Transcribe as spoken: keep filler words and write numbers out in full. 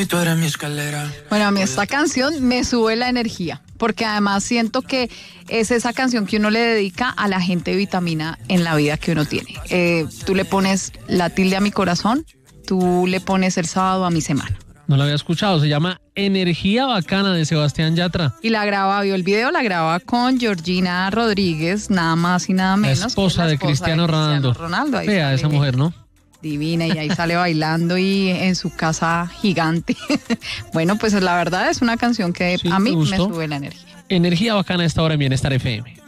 y tú eres mi escalera. Bueno, a mí esta canción me sube la energía, porque además siento que es esa canción que uno le dedica a la gente vitamina en la vida que uno tiene. Eh, tú le pones la tilde a mi corazón, tú le pones el sábado a mi semana. No la había escuchado, se llama Energía Bacana de Sebastián Yatra. Y la graba, vio el video, la graba con Georgina Rodríguez, nada más y nada menos. La esposa, la de, esposa Cristiano de Cristiano Ronaldo. Ronaldo. Ahí Vea sale esa mujer, ¿no? Divina, y ahí sale bailando y en su casa gigante. Bueno, pues la verdad es una canción que Sí, a mí ¿te me gustó? sube la energía. Energía Bacana a esta hora en Bienestar F M.